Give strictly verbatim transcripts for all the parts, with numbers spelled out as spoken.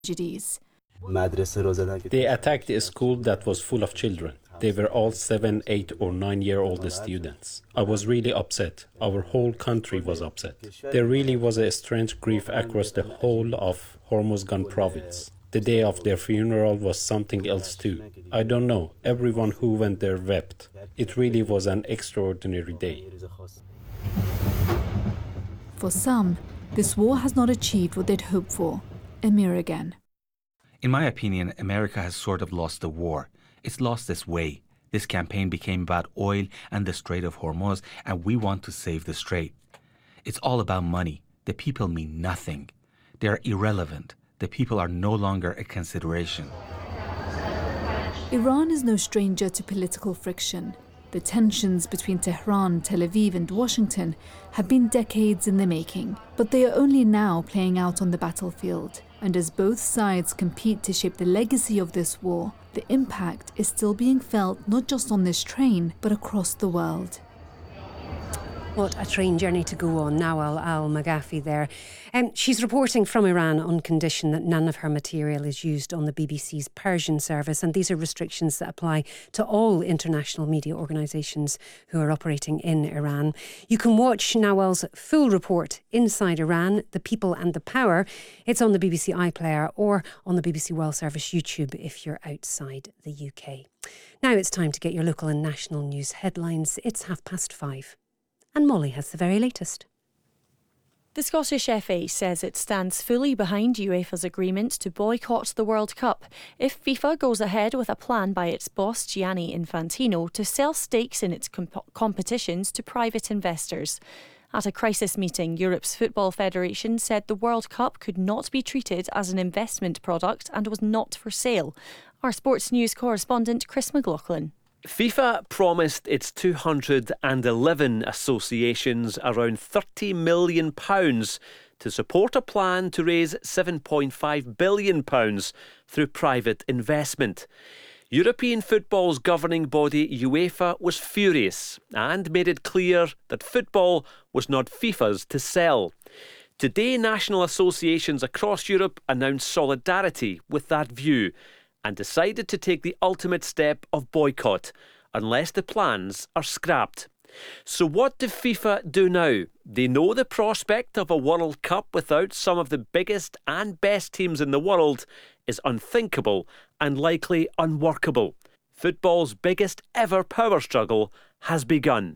tragedies. They attacked a school that was full of children. They were all seven, eight or nine year old students. I was really upset. Our whole country was upset. There really was a strange grief across the whole of Hormozgan province. The day of their funeral was something else too. I don't know. Everyone who went there wept. It really was an extraordinary day. For some, this war has not achieved what they'd hoped for. Emir again. In my opinion, America has sort of lost the war. It's lost its way. This campaign became about oil and the Strait of Hormuz, and we want to save the strait. It's all about money. The people mean nothing. They are irrelevant. The people are no longer a consideration. Iran is no stranger to political friction. The tensions between Tehran, Tel Aviv and Washington have been decades in the making, but they are only now playing out on the battlefield. And as both sides compete to shape the legacy of this war, the impact is still being felt not just on this train, but across the world. What a train journey to go on, Nawal Al-Maghafi there. Um, she's reporting from Iran on condition that none of her material is used on the B B C's Persian service, and these are restrictions that apply to all international media organisations who are operating in Iran. You can watch Nawal's full report, Inside Iran, The People and the Power. It's on the B B C iPlayer or on the B B C World Service YouTube if you're outside the U K. Now it's time to get your local and national news headlines. It's half past five. And Molly has the very latest. The Scottish F A says it stands fully behind UEFA's agreement to boycott the World Cup if FIFA goes ahead with a plan by its boss Gianni Infantino to sell stakes in its comp- competitions to private investors. At a crisis meeting, Europe's Football Federation said the World Cup could not be treated as an investment product and was not for sale. Our sports news correspondent Chris McLaughlin. FIFA promised its two hundred eleven associations around thirty million pounds to support a plan to raise seven point five billion pounds through private investment. European football's governing body UEFA was furious and made it clear that football was not FIFA's to sell. Today, national associations across Europe announced solidarity with that view and decided to take the ultimate step of boycott unless the plans are scrapped. So what do FIFA do now? They know the prospect of a World Cup without some of the biggest and best teams in the world is unthinkable and likely unworkable. Football's biggest ever power struggle has begun.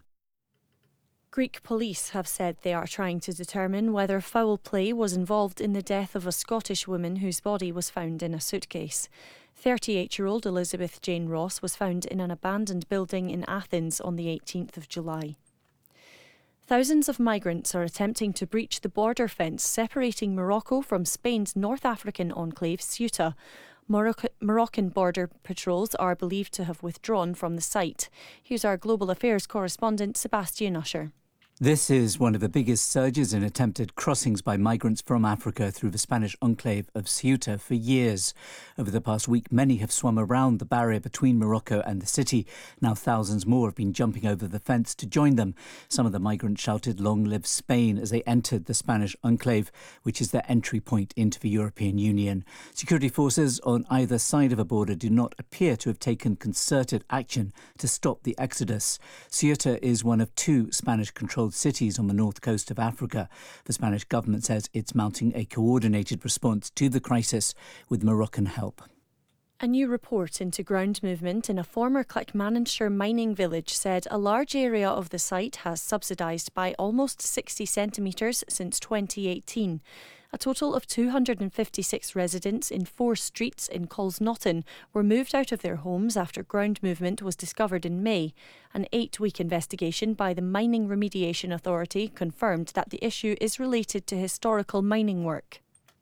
Greek police have said they are trying to determine whether foul play was involved in the death of a Scottish woman whose body was found in a suitcase. thirty-eight-year-old Elizabeth Jane Ross was found in an abandoned building in Athens on the eighteenth of July. Thousands of migrants are attempting to breach the border fence separating Morocco from Spain's North African enclave Ceuta. Morocco- Moroccan border patrols are believed to have withdrawn from the site. Here's our global affairs correspondent Sebastian Usher. This is one of the biggest surges in attempted crossings by migrants from Africa through the Spanish enclave of Ceuta for years. Over the past week, many have swum around the barrier between Morocco and the city. Now thousands more have been jumping over the fence to join them. Some of the migrants shouted "Long live Spain" as they entered the Spanish enclave, which is their entry point into the European Union. Security forces on either side of a border do not appear to have taken concerted action to stop the exodus. Ceuta is one of two Spanish-controlled cities on the north coast of Africa. The Spanish government says it's mounting a coordinated response to the crisis with Moroccan help. A new report into ground movement in a former Clackmannanshire mining village said a large area of the site has subsidised by almost sixty centimetres since twenty eighteen. A total of two hundred fifty-six residents in four streets in Colsnotton were moved out of their homes after ground movement was discovered in May. An eight-week investigation by the Mining Remediation Authority confirmed that the issue is related to historical mining work.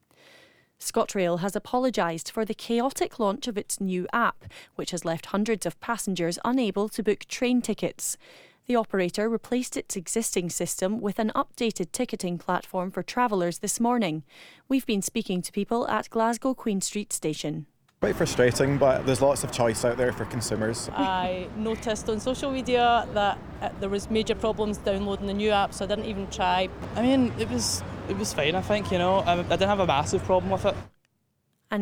ScotRail has apologised for the chaotic launch of its new app, which has left hundreds of passengers unable to book train tickets. The operator replaced its existing system with an updated ticketing platform for travellers this morning. We've been speaking to people at Glasgow Queen Street Station. Quite frustrating, but there's lots of choice out there for consumers. I noticed on social media that uh, there was major problems downloading the new app, so I didn't even try. I mean, it was it was fine, I think, you know. I, I didn't have a massive problem with it.